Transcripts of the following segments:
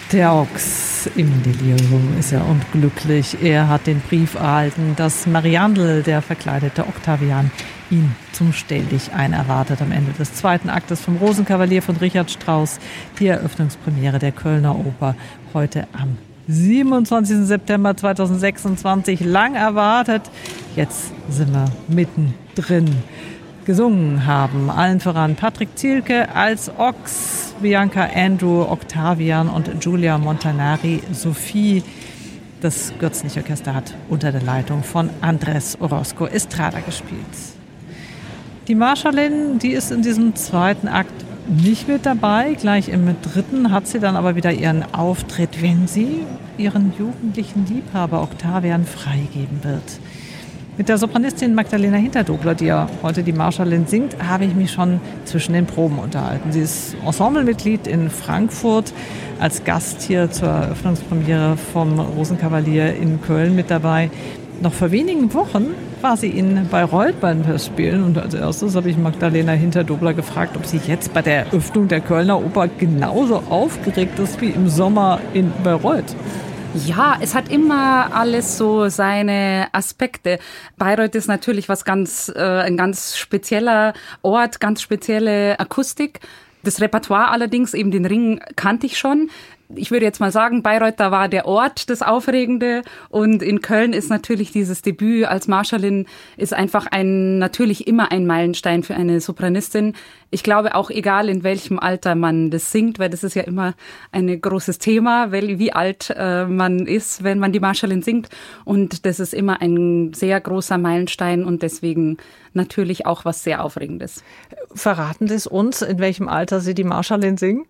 Der Ochs im Delirium ist ja unglücklich. Er hat den Brief erhalten, dass Mariandel, der verkleidete Octavian, ihn zum Stelldichein erwartet am Ende des zweiten Aktes vom Rosenkavalier von Richard Strauss. Die Eröffnungspremiere der Kölner Oper heute am 27. September 2026. Lang erwartet. Jetzt sind wir mittendrin. Gesungen haben allen voran Patrick Zielke als Ochs, Bianca Andrew, Octavian und Giulia Montanari Sophie. Das Gürzenich-Orchester hat unter der Leitung von Andrés Orozco Estrada gespielt. Die Marschallin, die ist in diesem zweiten Akt nicht mit dabei. Gleich im dritten hat sie dann aber wieder ihren Auftritt, wenn sie ihren jugendlichen Liebhaber Octavian freigeben wird. Mit der Sopranistin Magdalena Hinterdobler, die ja heute die Marschallin singt, habe ich mich schon zwischen den Proben unterhalten. Sie ist Ensemblemitglied in Frankfurt, als Gast hier zur Eröffnungspremiere vom Rosenkavalier in Köln mit dabei. Noch vor wenigen Wochen war sie in Bayreuth beim Festspielen und als erstes habe ich Magdalena Hinterdobler gefragt, ob sie jetzt bei der Eröffnung der Kölner Oper genauso aufgeregt ist wie im Sommer in Bayreuth. Ja, es hat immer alles so seine Aspekte. Bayreuth ist natürlich ein ganz spezieller Ort, ganz spezielle Akustik. Das Repertoire allerdings, eben den Ring, kannte ich schon. Ich würde jetzt mal sagen, Bayreuth, da war der Ort das Aufregende und in Köln ist natürlich dieses Debüt als Marschallin ist einfach natürlich immer ein Meilenstein für eine Sopranistin. Ich glaube auch, egal in welchem Alter man das singt, weil das ist ja immer ein großes Thema, wie alt man ist, wenn man die Marschallin singt und das ist immer ein sehr großer Meilenstein und deswegen natürlich auch was sehr Aufregendes. Verraten Sie es uns, in welchem Alter Sie die Marschallin singen?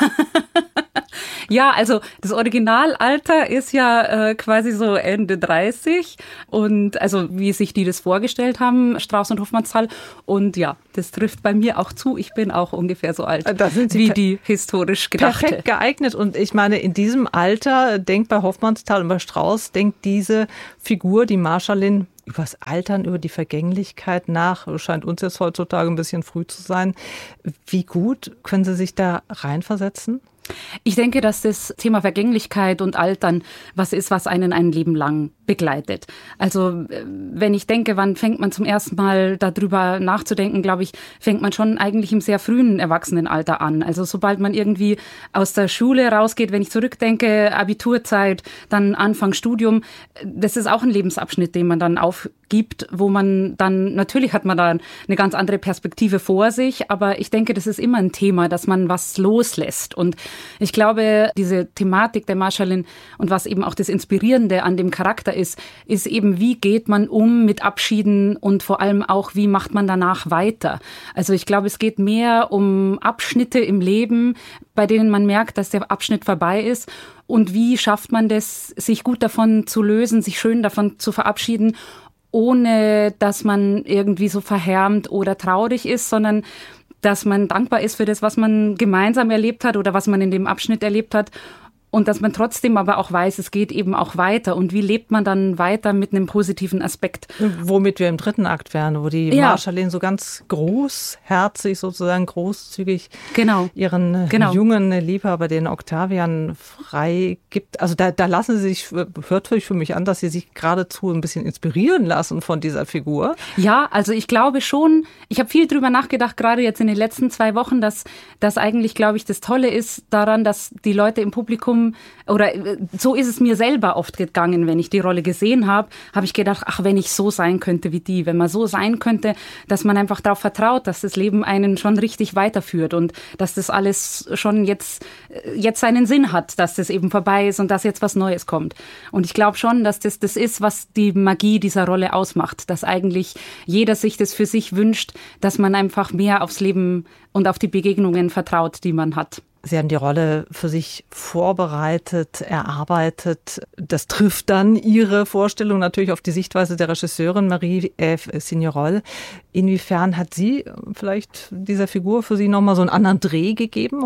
Ja, also das Originalalter ist ja quasi so Ende 30 und also wie sich die das vorgestellt haben, Strauss und Hofmannsthal und ja, das trifft bei mir auch zu. Ich bin auch ungefähr so alt wie die historisch gedachte. Perfekt geeignet und ich meine, in diesem Alter denkt bei Hofmannsthal und bei Strauss, denkt diese Figur, die Marschallin, übers Altern, über die Vergänglichkeit nach. Scheint uns jetzt heutzutage ein bisschen früh zu sein. Wie gut können Sie sich da reinversetzen? Ich denke, dass das Thema Vergänglichkeit und Altern was ist, was einen ein Leben lang begleitet. Also wenn ich denke, wann fängt man zum ersten Mal darüber nachzudenken, glaube ich, fängt man schon eigentlich im sehr frühen Erwachsenenalter an. Also sobald man irgendwie aus der Schule rausgeht, wenn ich zurückdenke, Abiturzeit, dann Anfang Studium, das ist auch ein Lebensabschnitt, den man dann aufgibt, wo man dann, natürlich hat man da eine ganz andere Perspektive vor sich, aber ich denke, das ist immer ein Thema, dass man was loslässt. Und ich glaube, diese Thematik der Marschallin und was eben auch das Inspirierende an dem Charakter ist eben, wie geht man um mit Abschieden und vor allem auch, wie macht man danach weiter. Also ich glaube, es geht mehr um Abschnitte im Leben, bei denen man merkt, dass der Abschnitt vorbei ist und wie schafft man das, sich gut davon zu lösen, sich schön davon zu verabschieden, ohne dass man irgendwie so verhärmt oder traurig ist, sondern dass man dankbar ist für das, was man gemeinsam erlebt hat oder was man in dem Abschnitt erlebt hat und dass man trotzdem aber auch weiß, es geht eben auch weiter. Und wie lebt man dann weiter mit einem positiven Aspekt? Womit wir im dritten Akt wären, wo die Marschallin so ganz großherzig, sozusagen großzügig ihren jungen Liebhaber, den Octavian, frei gibt. Also da lassen Sie sich, hört für mich an, dass Sie sich geradezu ein bisschen inspirieren lassen von dieser Figur. Ja, also ich glaube schon, ich habe viel drüber nachgedacht, gerade jetzt in den letzten 2 Wochen, dass eigentlich, glaube ich, das Tolle ist daran, dass die Leute im Publikum oder so ist es mir selber oft gegangen, wenn ich die Rolle gesehen habe ich gedacht, ach, wenn ich so sein könnte wie die, wenn man so sein könnte, dass man einfach darauf vertraut, dass das Leben einen schon richtig weiterführt und dass das alles schon jetzt seinen Sinn hat, dass das eben vorbei ist und dass jetzt was Neues kommt. Und ich glaube schon, dass das ist, was die Magie dieser Rolle ausmacht, dass eigentlich jeder sich das für sich wünscht, dass man einfach mehr aufs Leben und auf die Begegnungen vertraut, die man hat. Sie haben die Rolle für sich vorbereitet, erarbeitet. Das trifft dann Ihre Vorstellung natürlich auf die Sichtweise der Regisseurin Marie-Ève Signerol. Inwiefern hat sie vielleicht dieser Figur für Sie nochmal so einen anderen Dreh gegeben, oder?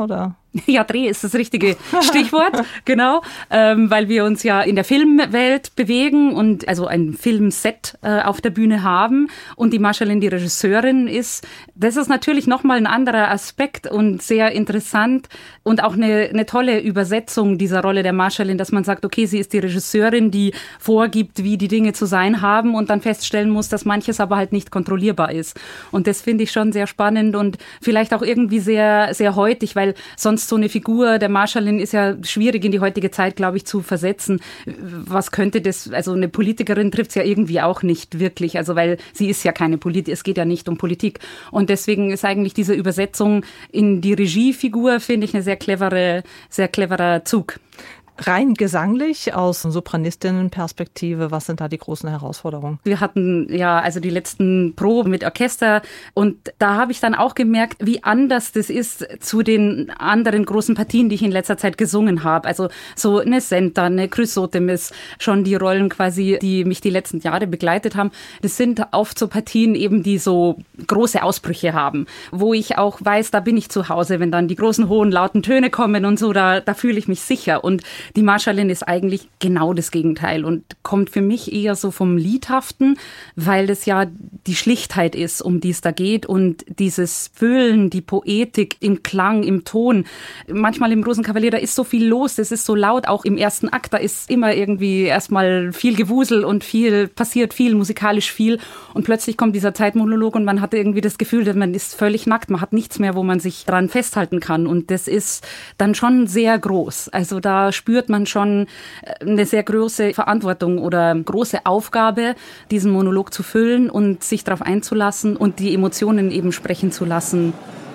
Ja, Dreh ist das richtige Stichwort, genau, weil wir uns ja in der Filmwelt bewegen und also ein Filmset auf der Bühne haben und die Marschallin die Regisseurin ist. Das ist natürlich nochmal ein anderer Aspekt und sehr interessant und auch eine tolle Übersetzung dieser Rolle der Marschallin, dass man sagt, okay, sie ist die Regisseurin, die vorgibt, wie die Dinge zu sein haben und dann feststellen muss, dass manches aber halt nicht kontrollierbar ist. Und das finde ich schon sehr spannend und vielleicht auch irgendwie sehr, sehr heutig, weil sonst so eine Figur der Marschallin ist ja schwierig in die heutige Zeit, glaube ich, zu versetzen. Was könnte das, also eine Politikerin trifft es ja irgendwie auch nicht wirklich, also weil sie ist ja keine Politikerin, es geht ja nicht um Politik. Und deswegen ist eigentlich diese Übersetzung in die Regiefigur, finde ich, eine sehr cleverer Zug. Rein gesanglich aus Sopranistinnenperspektive, was sind da die großen Herausforderungen? Wir hatten ja also die letzten Proben mit Orchester und da habe ich dann auch gemerkt, wie anders das ist zu den anderen großen Partien, die ich in letzter Zeit gesungen habe. Also so eine Senta, eine Chrysothemis, schon die Rollen quasi, die mich die letzten Jahre begleitet haben. Das sind oft so Partien eben, die so große Ausbrüche haben, wo ich auch weiß, da bin ich zu Hause, wenn dann die großen, hohen, lauten Töne kommen und so, da fühle ich mich sicher. Und die Marschallin ist eigentlich genau das Gegenteil und kommt für mich eher so vom Liedhaften, weil das ja die Schlichtheit ist, um die es da geht und dieses Füllen, die Poetik im Klang, im Ton. Manchmal im Rosenkavalier, da ist so viel los, das ist so laut, auch im ersten Akt, da ist immer irgendwie erstmal viel Gewusel und passiert viel, musikalisch viel und plötzlich kommt dieser Zeitmonolog und man hat irgendwie das Gefühl, dass man ist völlig nackt, man hat nichts mehr, wo man sich dran festhalten kann und das ist dann schon sehr groß. Also da spürt man schon eine sehr große Verantwortung oder große Aufgabe, diesen Monolog zu füllen und sich darauf einzulassen und die Emotionen eben sprechen zu lassen.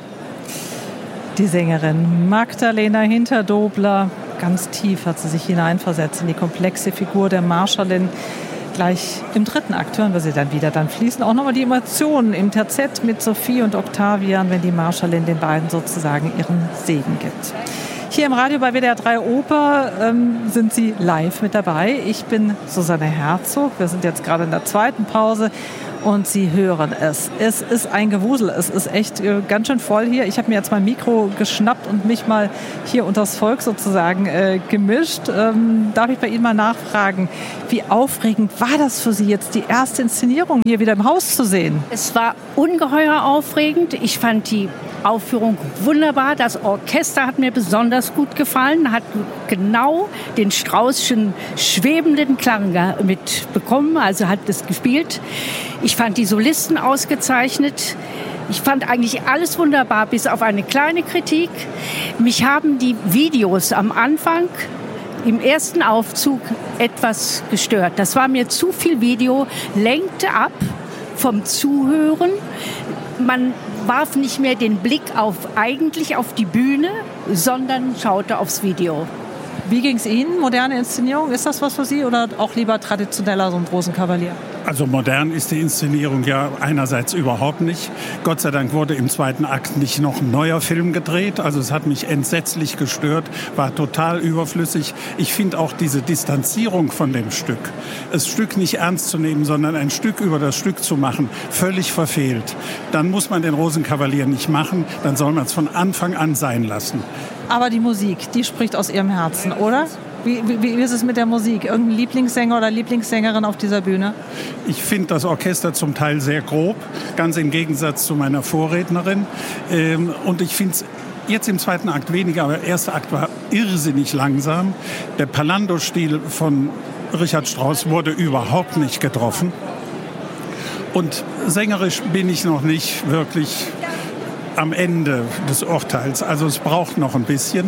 Die Sängerin Magdalena Hinterdobler, ganz tief hat sie sich hineinversetzt in die komplexe Figur der Marschallin. Gleich im dritten Akt hören wir sie dann wieder. Dann fließen auch nochmal die Emotionen im Terzett mit Sophie und Octavian, wenn die Marschallin den beiden sozusagen ihren Segen gibt. Hier im Radio bei WDR 3 Oper sind Sie live mit dabei. Ich bin Susanne Herzog. Wir sind jetzt gerade in der zweiten Pause und Sie hören es. Es ist ein Gewusel. Es ist echt ganz schön voll hier. Ich habe mir jetzt mein Mikro geschnappt und mich mal hier unters Volk sozusagen gemischt. Darf ich bei Ihnen mal nachfragen, wie aufregend war das für Sie jetzt, die erste Inszenierung hier wieder im Haus zu sehen? Es war ungeheuer aufregend. Ich fand die Aufführung wunderbar. Das Orchester hat mir besonders gut gefallen, hat genau den Straußschen schwebenden Klang mitbekommen, also hat es gespielt. Ich fand die Solisten ausgezeichnet. Ich fand eigentlich alles wunderbar, bis auf eine kleine Kritik. Mich haben die Videos am Anfang im ersten Aufzug etwas gestört. Das war mir zu viel Video, lenkte ab vom Zuhören. Man warf nicht mehr den Blick eigentlich auf die Bühne, sondern schaute aufs Video. Wie ging es Ihnen? Moderne Inszenierung, ist das was für Sie oder auch lieber traditioneller, so ein Rosenkavalier? Also modern ist die Inszenierung ja einerseits überhaupt nicht. Gott sei Dank wurde im zweiten Akt nicht noch ein neuer Film gedreht. Also es hat mich entsetzlich gestört, war total überflüssig. Ich finde auch diese Distanzierung von dem Stück, das Stück nicht ernst zu nehmen, sondern ein Stück über das Stück zu machen, völlig verfehlt. Dann muss man den Rosenkavalier nicht machen, dann soll man es von Anfang an sein lassen. Aber die Musik, die spricht aus Ihrem Herzen, oder? Wie ist es mit der Musik? Irgendein Lieblingssänger oder Lieblingssängerin auf dieser Bühne? Ich finde das Orchester zum Teil sehr grob, ganz im Gegensatz zu meiner Vorrednerin. Und ich finde es jetzt im zweiten Akt weniger, aber der erste Akt war irrsinnig langsam. Der Palando-Stil von Richard Strauss wurde überhaupt nicht getroffen. Und sängerisch bin ich noch nicht wirklich am Ende des Urteils. Also es braucht noch ein bisschen.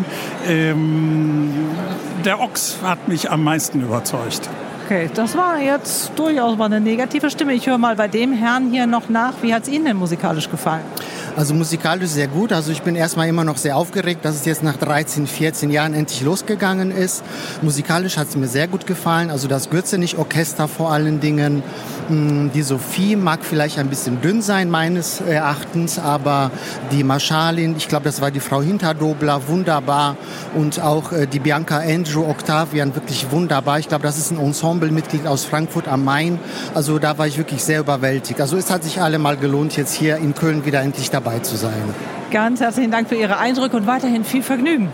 Der Ochs hat mich am meisten überzeugt. Okay, das war jetzt durchaus mal eine negative Stimme. Ich höre mal bei dem Herrn hier noch nach. Wie hat es Ihnen denn musikalisch gefallen? Also musikalisch sehr gut. Also ich bin erstmal immer noch sehr aufgeregt, dass es jetzt nach 13, 14 Jahren endlich losgegangen ist. Musikalisch hat es mir sehr gut gefallen. Also das Gürzenich-Orchester vor allen Dingen. Die Sophie mag vielleicht ein bisschen dünn sein, meines Erachtens, aber die Marschallin, ich glaube, das war die Frau Hinterdobler, wunderbar. Und auch die Bianca Andrew, Octavian, wirklich wunderbar. Ich glaube, das ist ein Ensemblemitglied aus Frankfurt am Main. Also da war ich wirklich sehr überwältigt. Also es hat sich allemal gelohnt, jetzt hier in Köln wieder endlich dabei zu sein. Ganz herzlichen Dank für Ihre Eindrücke und weiterhin viel Vergnügen.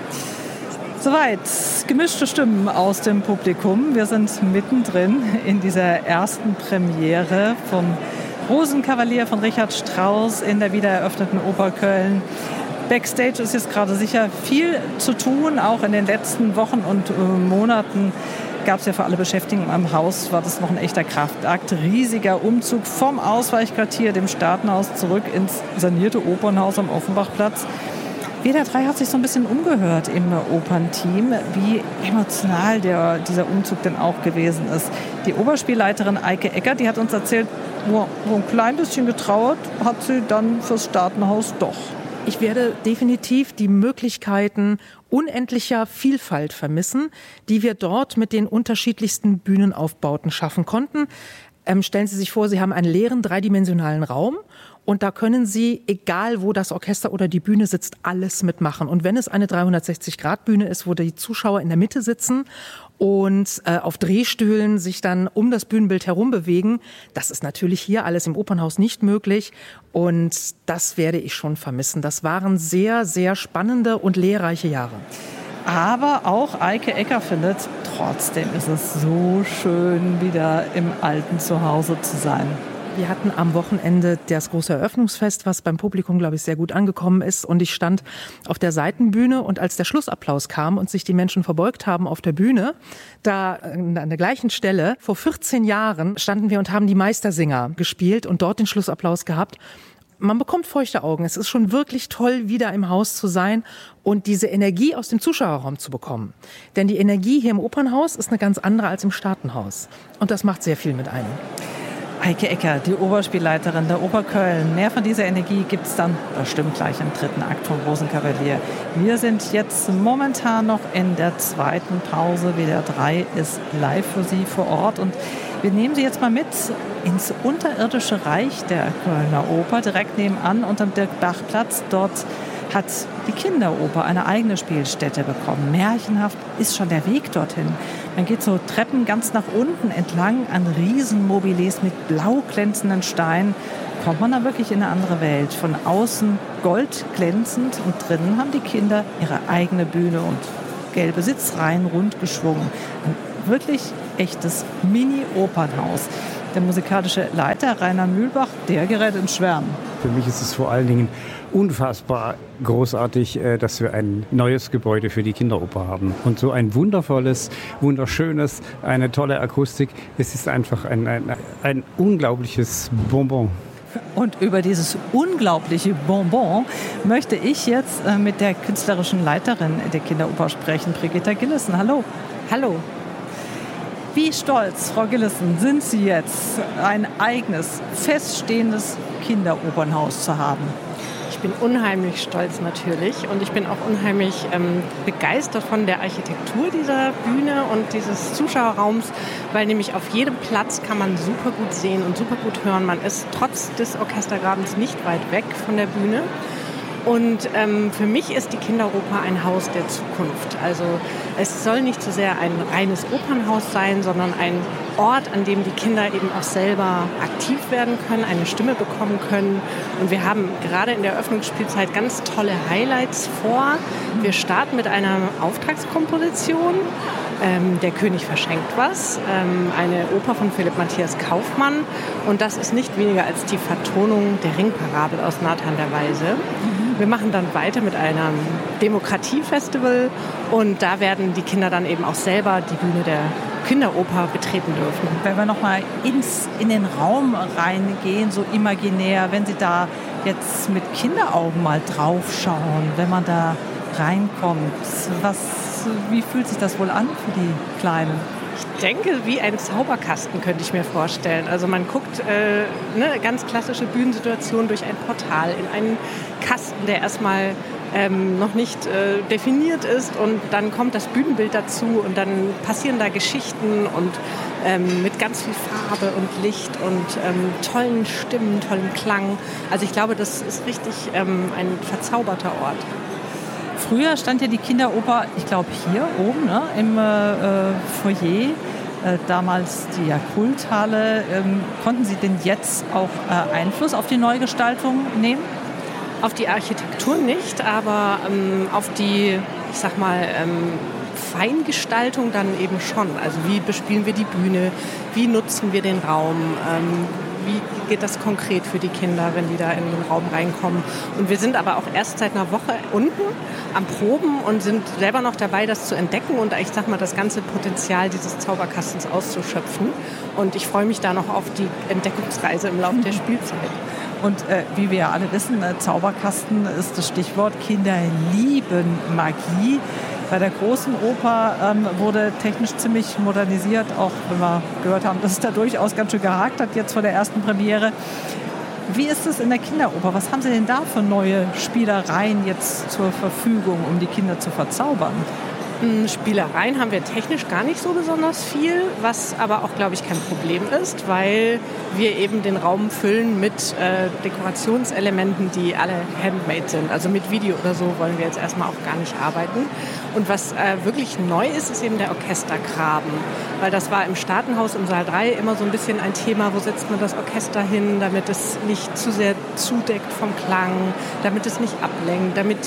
Soweit gemischte Stimmen aus dem Publikum. Wir sind mittendrin in dieser ersten Premiere vom Rosenkavalier von Richard Strauss in der wiedereröffneten Oper Köln. Backstage ist jetzt gerade sicher viel zu tun. Auch in den letzten Wochen und Monaten gab es ja für alle Beschäftigten am Haus, war das noch ein echter Kraftakt. Riesiger Umzug vom Ausweichquartier, dem Staatenhaus, zurück ins sanierte Opernhaus am Offenbachplatz. WDR 3 hat sich so ein bisschen umgehört im Opernteam, wie emotional dieser Umzug denn auch gewesen ist. Die Oberspielleiterin Eike Eckert, die hat uns erzählt, so ein klein bisschen getrauert hat sie dann fürs Staatenhaus doch. Ich werde definitiv die Möglichkeiten unendlicher Vielfalt vermissen, die wir dort mit den unterschiedlichsten Bühnenaufbauten schaffen konnten. Stellen Sie sich vor, Sie haben einen leeren dreidimensionalen Raum und da können Sie, egal wo das Orchester oder die Bühne sitzt, alles mitmachen. Und wenn es eine 360-Grad-Bühne ist, wo die Zuschauer in der Mitte sitzen und auf Drehstühlen sich dann um das Bühnenbild herum bewegen, das ist natürlich hier alles im Opernhaus nicht möglich und das werde ich schon vermissen. Das waren sehr, sehr spannende und lehrreiche Jahre. Aber auch Eike Ecker findet, trotzdem ist es so schön, wieder im alten Zuhause zu sein. Wir hatten am Wochenende das große Eröffnungsfest, was beim Publikum, glaube ich, sehr gut angekommen ist. Und ich stand auf der Seitenbühne und als der Schlussapplaus kam und sich die Menschen verbeugt haben auf der Bühne, da an der gleichen Stelle, vor 14 Jahren, standen wir und haben die Meistersinger gespielt und dort den Schlussapplaus gehabt. Man bekommt feuchte Augen. Es ist schon wirklich toll, wieder im Haus zu sein und diese Energie aus dem Zuschauerraum zu bekommen. Denn die Energie hier im Opernhaus ist eine ganz andere als im Staatenhaus. Und das macht sehr viel mit einem. Eike Ecker, die Oberspielleiterin der Oper Köln. Mehr von dieser Energie gibt es dann bestimmt gleich im dritten Akt vom Rosenkavalier. Wir sind jetzt momentan noch in der zweiten Pause. WDR 3 ist live für Sie vor Ort und wir nehmen Sie jetzt mal mit ins unterirdische Reich der Kölner Oper, direkt nebenan unterm Dirk-Bach-Platz. Dort hat die Kinderoper eine eigene Spielstätte bekommen. Märchenhaft ist schon der Weg dorthin. Man geht so Treppen ganz nach unten entlang an Riesenmobiles mit blau glänzenden Steinen. Kommt man da wirklich in eine andere Welt. Von außen goldglänzend und drinnen haben die Kinder ihre eigene Bühne und gelbe Sitzreihen rund geschwungen. Ein wirklich echtes Mini-Opernhaus. Der musikalische Leiter Rainer Mühlbach, der gerät ins Schwärmen. Für mich ist es vor allen Dingen unfassbar großartig, dass wir ein neues Gebäude für die Kinderoper haben. Und so ein wundervolles, wunderschönes, eine tolle Akustik. Es ist einfach ein unglaubliches Bonbon. Und über dieses unglaubliche Bonbon möchte ich jetzt mit der künstlerischen Leiterin der Kinderoper sprechen, Brigitta Gillessen. Hallo. Hallo. Wie stolz, Frau Gillessen, sind Sie jetzt, ein eigenes, feststehendes Kinderopernhaus zu haben? Ich bin unheimlich stolz natürlich und ich bin auch unheimlich begeistert von der Architektur dieser Bühne und dieses Zuschauerraums, weil nämlich auf jedem Platz kann man super gut sehen und super gut hören. Man ist trotz des Orchestergrabens nicht weit weg von der Bühne. Und für mich ist die Kinderoper ein Haus der Zukunft. Also es soll nicht so sehr ein reines Opernhaus sein, sondern ein Ort, an dem die Kinder eben auch selber aktiv werden können, eine Stimme bekommen können. Und wir haben gerade in der Eröffnungsspielzeit ganz tolle Highlights vor. Wir starten mit einer Auftragskomposition. Der König verschenkt was, eine Oper von Philipp Matthias Kaufmann. Und das ist nicht weniger als die Vertonung der Ringparabel aus Nathan der Weise. Wir machen dann weiter mit einem Demokratiefestival und da werden die Kinder dann eben auch selber die Bühne der Kinderoper betreten dürfen. Wenn wir nochmal in den Raum reingehen, so imaginär, wenn Sie da jetzt mit Kinderaugen mal drauf schauen, wenn man da reinkommt, wie fühlt sich das wohl an für die Kleinen? Ich denke, wie ein Zauberkasten könnte ich mir vorstellen. Also man guckt eine ganz klassische Bühnensituation durch ein Portal in einen Kasten, der erstmal noch nicht definiert ist und dann kommt das Bühnenbild dazu und dann passieren da Geschichten und mit ganz viel Farbe und Licht und tollen Stimmen, tollem Klang. Also ich glaube, das ist richtig ein verzauberter Ort. Früher stand ja die Kinderoper, ich glaube hier oben, ne, im Foyer, damals die Kulthalle. Konnten Sie denn jetzt auch Einfluss auf die Neugestaltung nehmen? Auf die Architektur nicht, aber auf die, ich sag mal, Feingestaltung dann eben schon. Also wie bespielen wir die Bühne, wie nutzen wir den Raum, wie geht das konkret für die Kinder, wenn die da in den Raum reinkommen. Und wir sind aber auch erst seit einer Woche unten am Proben und sind selber noch dabei, das zu entdecken und ich sag mal, das ganze Potenzial dieses Zauberkastens auszuschöpfen. Und ich freue mich da noch auf die Entdeckungsreise im Laufe der Spielzeit. Und wie wir ja alle wissen, Zauberkasten ist das Stichwort. Kinder lieben Magie. Bei der großen Oper wurde technisch ziemlich modernisiert, auch wenn wir gehört haben, dass es da durchaus ganz schön gehakt hat jetzt vor der ersten Premiere. Wie ist es in der Kinderoper? Was haben Sie denn da für neue Spielereien jetzt zur Verfügung, um die Kinder zu verzaubern? Spielereien haben wir technisch gar nicht so besonders viel, was aber auch, glaube ich, kein Problem ist, weil wir eben den Raum füllen mit Dekorationselementen, die alle handmade sind. Also mit Video oder so wollen wir jetzt erstmal auch gar nicht arbeiten. Und was wirklich neu ist, ist eben der Orchestergraben, weil das war im Staatenhaus im Saal 3 immer so ein bisschen ein Thema, wo setzt man das Orchester hin, damit es nicht zu sehr zudeckt vom Klang, damit es nicht ablenkt, damit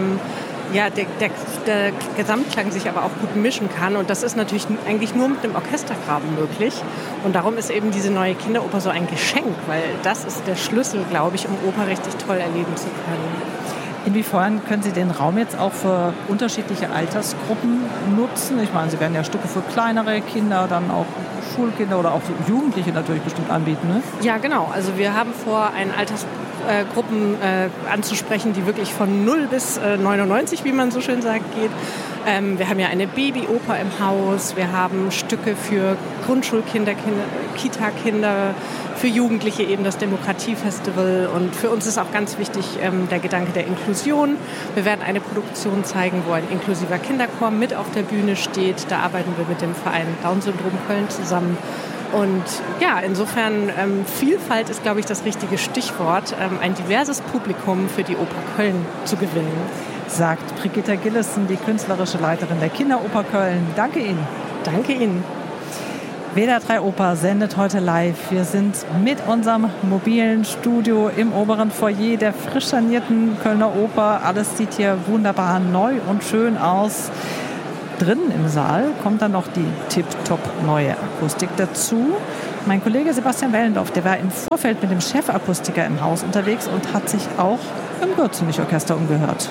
der Gesamtklang sich aber auch gut mischen kann. Und das ist natürlich eigentlich nur mit dem Orchestergraben möglich. Und darum ist eben diese neue Kinderoper so ein Geschenk, weil das ist der Schlüssel, glaube ich, um Oper richtig toll erleben zu können. Inwiefern können Sie den Raum jetzt auch für unterschiedliche Altersgruppen nutzen? Ich meine, Sie werden ja Stücke für kleinere Kinder, dann auch Schulkinder oder auch Jugendliche natürlich bestimmt anbieten, ne? Ja, genau. Also wir haben vor, eine Altersgruppen anzusprechen, die wirklich von 0 bis 99, wie man so schön sagt, geht. Wir haben ja eine Babyoper im Haus. Wir haben Stücke für Grundschulkinder, Kita-Kinder, für Jugendliche eben das Demokratiefestival. Und für uns ist auch ganz wichtig der Gedanke der Inklusion. Wir werden eine Produktion zeigen, wo ein inklusiver Kinderchor mit auf der Bühne steht. Da arbeiten wir mit dem Verein Down-Syndrom Köln zusammen. Und ja, insofern Vielfalt ist, glaube ich, das richtige Stichwort, ein diverses Publikum für die Oper Köln zu gewinnen. Sagt Brigitta Gillessen, die künstlerische Leiterin der Kinderoper Köln. Danke Ihnen. Danke Ihnen. WDR 3 Oper sendet heute live. Wir sind mit unserem mobilen Studio im oberen Foyer der frisch sanierten Kölner Oper. Alles sieht hier wunderbar neu und schön aus. Drinnen im Saal kommt dann noch die tipptopp neue Akustik dazu. Mein Kollege Sebastian Wellendorf, der war im Vorfeld mit dem Chefakustiker im Haus unterwegs und hat sich auch im Gürzenich-Orchester umgehört.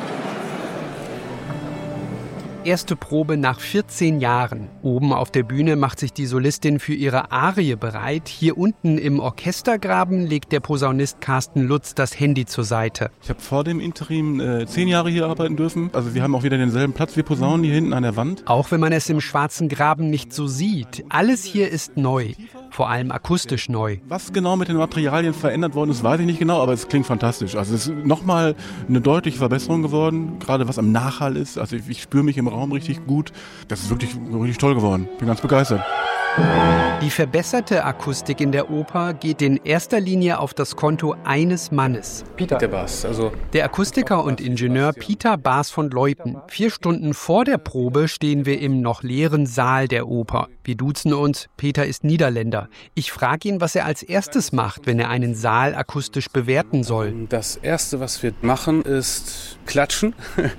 Erste Probe nach 14 Jahren. Oben auf der Bühne macht sich die Solistin für ihre Arie bereit. Hier unten im Orchestergraben legt der Posaunist Carsten Lutz das Handy zur Seite. Ich habe vor dem Interim 10 Jahre hier arbeiten dürfen. Also wir haben auch wieder denselben Platz wie Posaunen hier hinten an der Wand. Auch wenn man es im Schwarzen Graben nicht so sieht. Alles hier ist neu. Vor allem akustisch neu. Was genau mit den Materialien verändert worden ist, weiß ich nicht genau, aber es klingt fantastisch. Also es ist nochmal eine deutliche Verbesserung geworden, gerade was am Nachhall ist. Also ich spüre mich im Raum richtig gut. Das ist wirklich toll geworden. Bin ganz begeistert. Die verbesserte Akustik in der Oper geht in erster Linie auf das Konto eines Mannes. Peter Baas. Der Akustiker und Ingenieur Peter Baas von Leuten. 4 Stunden vor der Probe stehen wir im noch leeren Saal der Oper. Wir duzen uns, Peter ist Niederländer. Ich frage ihn, was er als erstes macht, wenn er einen Saal akustisch bewerten soll. Das Erste, was wir machen, ist klatschen.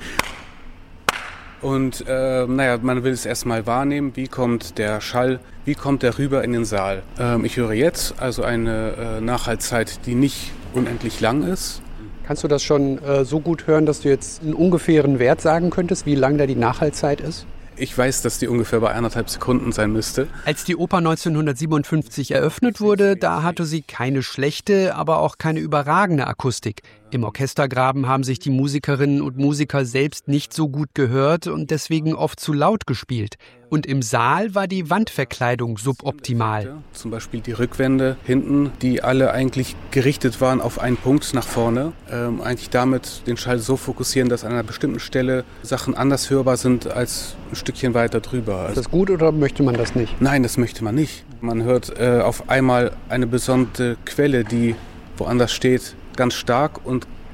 Und man will es erstmal wahrnehmen, wie kommt der Schall, wie kommt der rüber in den Saal. Ich höre jetzt also eine Nachhallzeit, die nicht unendlich lang ist. Kannst du das schon so gut hören, dass du jetzt einen ungefähren Wert sagen könntest, wie lang da die Nachhallzeit ist? Ich weiß, dass die ungefähr bei 1,5 Sekunden sein müsste. Als die Oper 1957 eröffnet wurde, da hatte sie keine schlechte, aber auch keine überragende Akustik. Im Orchestergraben haben sich die Musikerinnen und Musiker selbst nicht so gut gehört und deswegen oft zu laut gespielt. Und im Saal war die Wandverkleidung suboptimal. Zum Beispiel die Rückwände hinten, die alle eigentlich gerichtet waren auf einen Punkt nach vorne. Eigentlich damit den Schall so fokussieren, dass an einer bestimmten Stelle Sachen anders hörbar sind als ein Stückchen weiter drüber. Ist das gut oder möchte man das nicht? Nein, das möchte man nicht. Man hört auf einmal eine besondere Quelle, die woanders steht, ganz stark und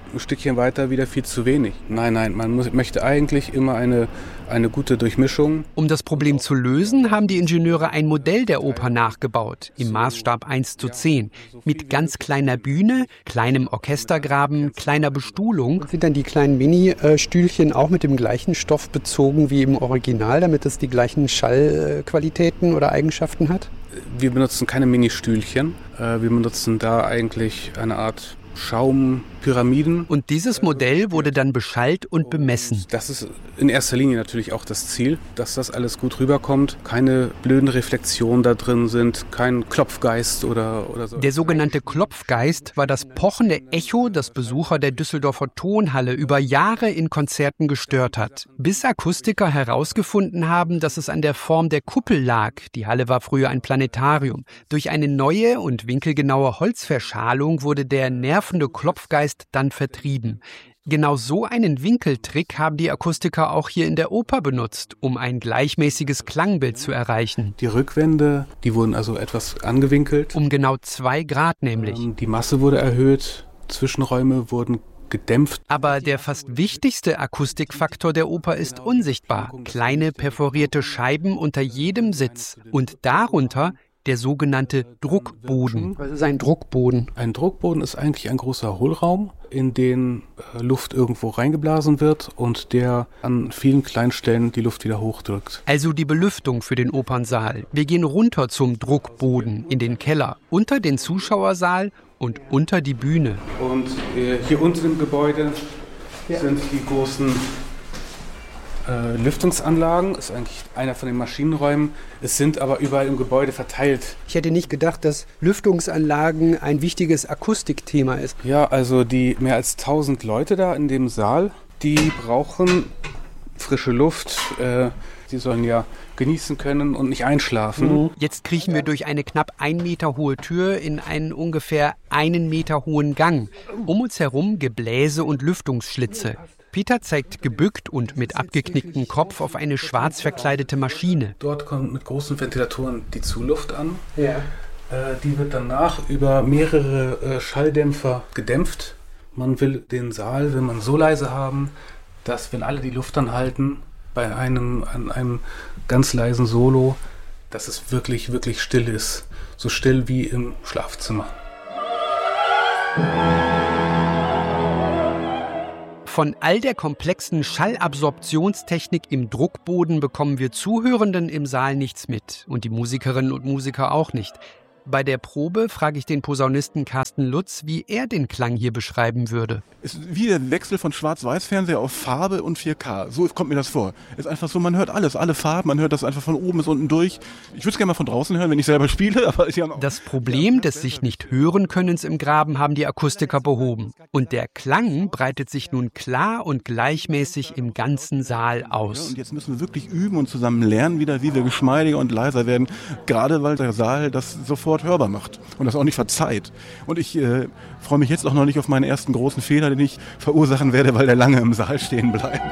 ein Stückchen weiter wieder viel zu wenig. Nein, man möchte eigentlich immer eine gute Durchmischung. Um das Problem zu lösen, haben die Ingenieure ein Modell der Oper nachgebaut, im Maßstab 1:10, mit ganz kleiner Bühne, kleinem Orchestergraben, kleiner Bestuhlung. Sind dann die kleinen Mini-Stühlchen auch mit dem gleichen Stoff bezogen wie im Original, damit es die gleichen Schallqualitäten oder Eigenschaften hat? Wir benutzen keine Mini-Stühlchen. Wir benutzen da eigentlich eine Art Schaumpyramiden. Und dieses Modell wurde dann beschallt und bemessen. Das ist in erster Linie natürlich auch das Ziel, dass das alles gut rüberkommt. Keine blöden Reflexionen da drin sind, kein Klopfgeist oder so. Der sogenannte Klopfgeist war das pochende Echo, das Besucher der Düsseldorfer Tonhalle über Jahre in Konzerten gestört hat. Bis Akustiker herausgefunden haben, dass es an der Form der Kuppel lag. Die Halle war früher ein Planetarium. Durch eine neue und winkelgenaue Holzverschalung wurde der nervende Klopfgeist dann vertrieben. Genau so einen Winkeltrick haben die Akustiker auch hier in der Oper benutzt, um ein gleichmäßiges Klangbild zu erreichen. Die Rückwände, die wurden also etwas angewinkelt. Um genau 2 Grad nämlich. Die Masse wurde erhöht, Zwischenräume wurden gedämpft. Aber der fast wichtigste Akustikfaktor der Oper ist unsichtbar. Kleine perforierte Scheiben unter jedem Sitz. Und darunter der sogenannte Druckboden. Was ist ein Druckboden? Ein Druckboden ist eigentlich ein großer Hohlraum, in den Luft irgendwo reingeblasen wird und der an vielen kleinen Stellen die Luft wieder hochdrückt. Also die Belüftung für den Opernsaal. Wir gehen runter zum Druckboden, in den Keller, unter den Zuschauersaal und unter die Bühne. Und hier unten im Gebäude sind die großen Lüftungsanlagen, ist eigentlich einer von den Maschinenräumen. Es sind aber überall im Gebäude verteilt. Ich hätte nicht gedacht, dass Lüftungsanlagen ein wichtiges Akustikthema ist. Ja, also die mehr als 1000 Leute da in dem Saal, die brauchen frische Luft. Sie sollen ja genießen können und nicht einschlafen. Jetzt kriechen wir durch eine knapp 1 Meter hohe Tür in einen ungefähr 1 Meter hohen Gang. Um uns herum Gebläse und Lüftungsschlitze. Peter zeigt gebückt und mit abgeknicktem Kopf auf eine schwarz verkleidete Maschine. Dort kommt mit großen Ventilatoren die Zuluft an. Ja. Die wird danach über mehrere Schalldämpfer gedämpft. Man will den Saal, will man so leise haben, dass, wenn alle die Luft anhalten, an einem ganz leisen Solo, dass es wirklich, wirklich still ist. So still wie im Schlafzimmer. Von all der komplexen Schallabsorptionstechnik im Druckboden bekommen wir Zuhörenden im Saal nichts mit und die Musikerinnen und Musiker auch nicht. Bei der Probe frage ich den Posaunisten Carsten Lutz, wie er den Klang hier beschreiben würde. Es ist wie der Wechsel von Schwarz-Weiß-Fernseher auf Farbe und 4K. So kommt mir das vor. Es ist einfach so, man hört alles, alle Farben, man hört das einfach von oben bis unten durch. Ich würde es gerne mal von draußen hören, wenn ich selber spiele. Aber das Problem des sich nicht hören Könnens im Graben haben die Akustiker behoben. Und der Klang breitet sich nun klar und gleichmäßig im ganzen Saal aus. Und jetzt müssen wir wirklich üben und zusammen lernen wieder, wie wir geschmeidiger und leiser werden. Gerade weil der Saal das sofort hörbar macht und das auch nicht verzeiht. Und ich freue mich jetzt auch noch nicht auf meinen ersten großen Fehler, den ich verursachen werde, weil der lange im Saal stehen bleibt.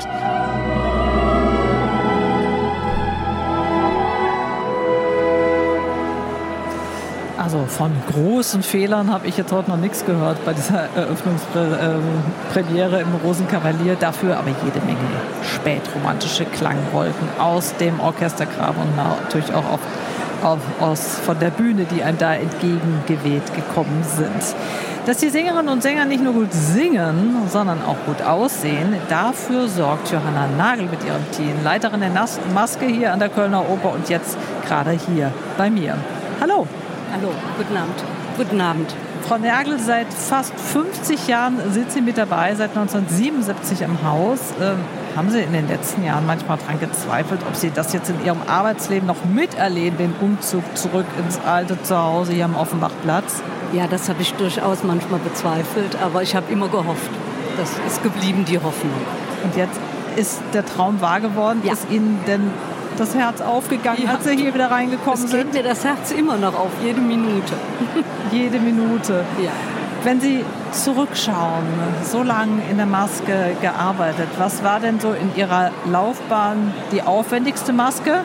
Also von großen Fehlern habe ich jetzt heute noch nichts gehört bei dieser Eröffnungspremiere im Rosenkavalier. Dafür aber jede Menge spätromantische Klangwolken aus dem Orchestergraben und natürlich auch von der Bühne, die einem da entgegengeweht gekommen sind. Dass die Sängerinnen und Sänger nicht nur gut singen, sondern auch gut aussehen, dafür sorgt Johanna Nagel mit ihrem Team, Leiterin der Maske hier an der Kölner Oper und jetzt gerade hier bei mir. Hallo. Hallo, guten Abend. Guten Abend. Frau Nagel, seit fast 50 Jahren sind Sie mit dabei, seit 1977 im Haus. Haben Sie in den letzten Jahren manchmal daran gezweifelt, ob Sie das jetzt in Ihrem Arbeitsleben noch miterleben, den Umzug zurück ins alte Zuhause hier am Offenbachplatz? Ja, das habe ich durchaus manchmal bezweifelt, aber ich habe immer gehofft. Das ist geblieben, die Hoffnung. Und jetzt ist der Traum wahr geworden? Ja. Ist Ihnen denn das Herz aufgegangen, ja, als Sie hier wieder reingekommen sind? Es geht mir das Herz immer noch auf, jede Minute. Jede Minute? Ja. Wenn Sie zurückschauen, so lange in der Maske gearbeitet, was war denn so in Ihrer Laufbahn die aufwendigste Maske?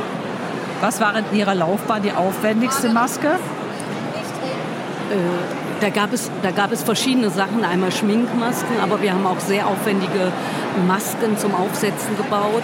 Was war in Ihrer Laufbahn die aufwendigste Maske? Da gab es verschiedene Sachen, einmal Schminkmasken, aber wir haben auch sehr aufwendige Masken zum Aufsetzen gebaut.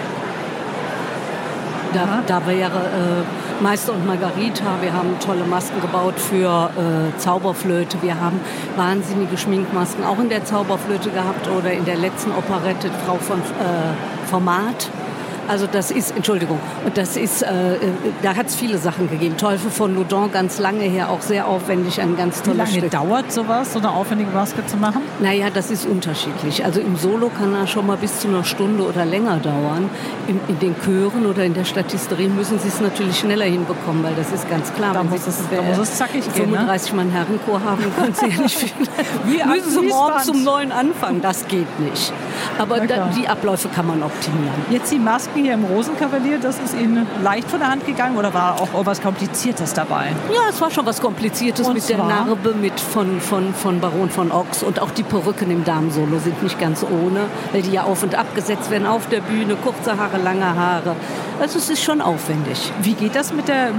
Da wäre Meister und Margarita, wir haben tolle Masken gebaut für Zauberflöte, wir haben wahnsinnige Schminkmasken auch in der Zauberflöte gehabt oder in der letzten Operette Frau von Format. Also das ist, Entschuldigung, und das ist, da hat es viele Sachen gegeben. Teufel von Loudun, ganz lange her, auch sehr aufwendig, ein ganz tolles Stück. Wie lange dauert sowas, so eine aufwendige Maske zu machen? Naja, das ist unterschiedlich. Also im Solo kann er schon mal bis zu einer Stunde oder länger dauern. In den Chören oder in der Statisterie müssen sie es natürlich schneller hinbekommen, weil das ist ganz klar. Da muss es zackig gehen, 35 Mann Herrenchor haben, können sie ja nicht viel. Müssen sie morgens um 9 anfangen, das geht nicht. Aber die Abläufe kann man optimieren. Jetzt die Masken hier im Rosenkavalier, das ist Ihnen leicht von der Hand gegangen oder war auch was Kompliziertes dabei? Ja, es war schon was Kompliziertes und mit der Narbe von Baron von Ochs und auch die Perücken im Damensolo sind nicht ganz ohne, weil die ja auf und ab gesetzt werden auf der Bühne, kurze Haare, lange Haare. Also es ist schon aufwendig. Wie geht das mit der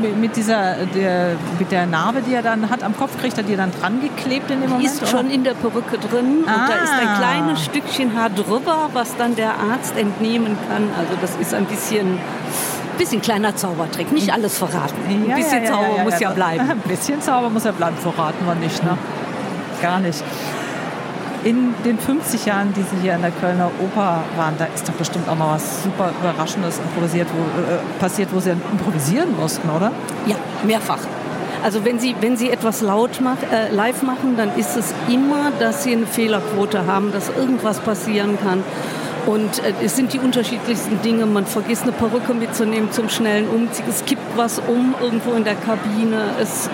Narbe, die er dann hat am Kopf? Kriegt er die dann dran geklebt in dem Moment? Die ist schon in der Perücke drin und da ist ein kleines Stückchen Haar drüber, was dann der Arzt entnehmen kann. Also das ist ein bisschen kleiner Zaubertrick. Nicht alles verraten. Ein bisschen Zauber muss ja bleiben. Ein bisschen Zauber muss ja bleiben, verraten wir nicht. Ne? Gar nicht. In den 50 Jahren, die Sie hier in der Kölner Oper waren, da ist doch bestimmt auch mal was super Überraschendes passiert, wo Sie improvisieren mussten, oder? Ja, mehrfach. Also wenn Sie etwas live machen, dann ist es immer, dass Sie eine Fehlerquote haben, dass irgendwas passieren kann. Und es sind die unterschiedlichsten Dinge. Man vergisst eine Perücke mitzunehmen zum schnellen Umzug. Es kippt was irgendwo in der Kabine.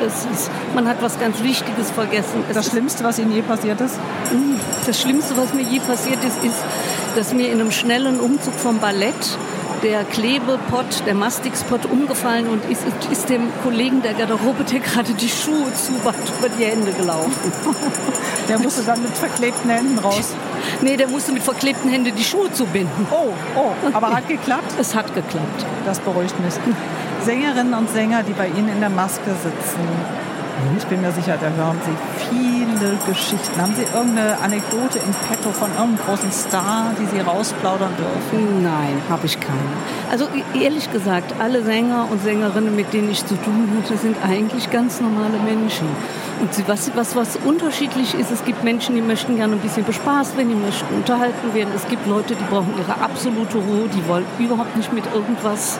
Man hat was ganz Wichtiges vergessen. Das Schlimmste, was Ihnen je passiert ist? Das Schlimmste, was mir je passiert ist, dass mir in einem schnellen Umzug vom Ballett der Klebepott, der Mastixpott umgefallen und ist dem Kollegen der Garderobe, der gerade die Schuhe zubat, über die Hände gelaufen. Der musste dann mit verklebten Händen raus? Nee, der musste mit verklebten Händen die Schuhe zubinden. Oh, aber hat geklappt? Es hat geklappt. Das beruhigt mich. Sängerinnen und Sänger, die bei Ihnen in der Maske sitzen, ich bin mir sicher, da hören Sie viele Geschichten. Haben Sie irgendeine Anekdote in petto von irgendeinem großen Star, die Sie rausplaudern dürfen? Nein, habe ich keine. Also ehrlich gesagt, alle Sänger und Sängerinnen, mit denen ich zu tun hatte, sind eigentlich ganz normale Menschen. Und was unterschiedlich ist, es gibt Menschen, die möchten gerne ein bisschen bespaßt werden, die möchten unterhalten werden. Es gibt Leute, die brauchen ihre absolute Ruhe, die wollen überhaupt nicht mit irgendwas.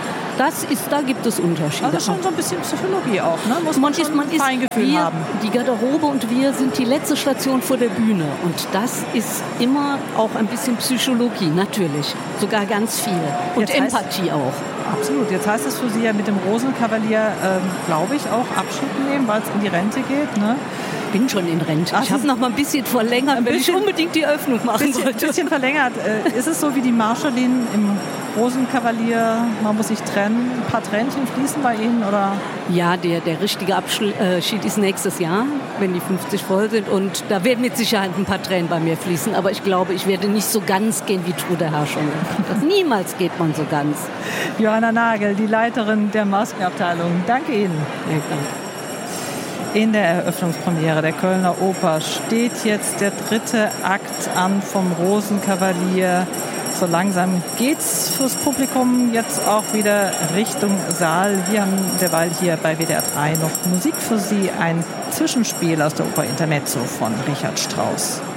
Da gibt es Unterschiede. Also schon so ein bisschen Psychologie auch, ne? Muss man schon ein Feingefühl haben. Die Garderobe und wir sind die letzte Station vor der Bühne. Und das ist immer auch ein bisschen Psychologie, natürlich. Sogar ganz viel. Und Empathie auch. Absolut. Jetzt heißt es für Sie ja mit dem Rosenkavalier, glaube ich, auch Abschied nehmen, weil es in die Rente geht, ne? Ich bin schon in Rente. Ich habe noch mal ein bisschen verlängert, wenn ich unbedingt die Öffnung machen sollte. Ein bisschen verlängert. Ist es so wie die Marschallin im Rosenkavalier, man muss sich trennen, ein paar Tränchen fließen bei Ihnen, oder? Ja, der richtige Abschied ist nächstes Jahr, wenn die 50 voll sind. Und da werden mit Sicherheit ein paar Tränen bei mir fließen. Aber ich glaube, ich werde nicht so ganz gehen wie Trude Herrschung. Niemals geht man so ganz. Johanna Nagel, die Leiterin der Maskenabteilung. Danke Ihnen. Ja, danke. In der Eröffnungspremiere der Kölner Oper steht jetzt der 3. Akt an vom Rosenkavalier. So langsam geht's fürs Publikum jetzt auch wieder Richtung Saal. Wir haben derweil hier bei WDR 3 noch Musik für Sie, ein Zwischenspiel aus der Oper Intermezzo von Richard Strauss.